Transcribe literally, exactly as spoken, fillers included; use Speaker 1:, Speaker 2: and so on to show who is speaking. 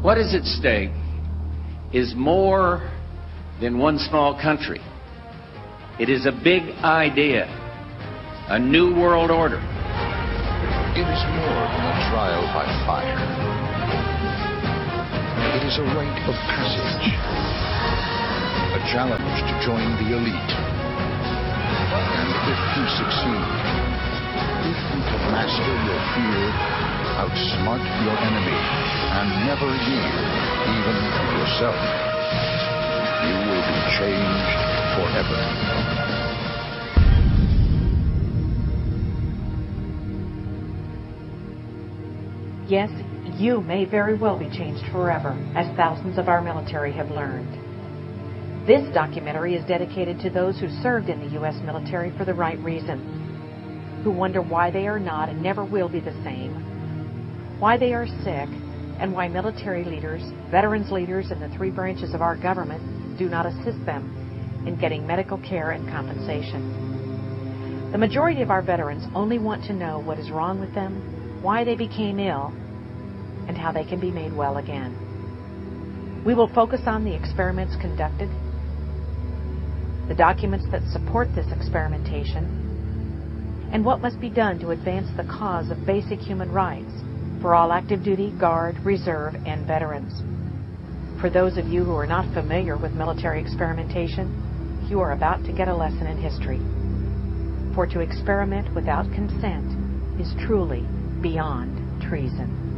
Speaker 1: What is at stake is more than one small country. It is a big idea, a new world order.
Speaker 2: It is more than a trial by fire. It is a rite of passage, a challenge to join the elite. And if you succeed, if you can master your fear, outsmart your enemy, and never yield even to yourself, you will be changed forever.
Speaker 3: Yes, you may very well be changed forever, as thousands of our military have learned. This documentary is dedicated to those who served in the U S military for the right reasons, who wonder why they are not and never will be the same, why they are sick, and why military leaders, veterans leaders, and the three branches of our government do not assist them in getting medical care and compensation. The majority of our veterans only want to know what is wrong with them, why they became ill, and how they can be made well again. We will focus on the experiments conducted, the documents that support this experimentation, and what must be done to advance the cause of basic human rights for all active duty, Guard, Reserve, and veterans. For those of you who are not familiar with military experimentation, you are about to get a lesson in history. For to experiment without consent is truly beyond treason.